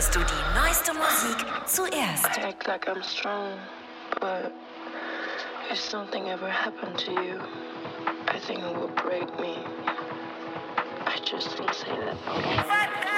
hörst du die neueste Musik zuerst. I act like I'm strong, but if something ever happened to you, I think it would break me. I just don't say that.